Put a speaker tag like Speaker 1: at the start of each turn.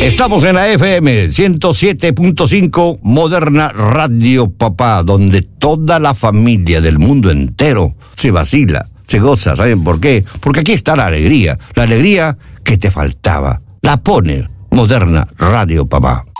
Speaker 1: Estamos en la FM 107.5 Moderna Radio Papá, donde toda la familia del mundo entero se vacila, se goza. ¿Saben por qué? Porque aquí está la alegría que te faltaba. La pone Moderna Radio Papá.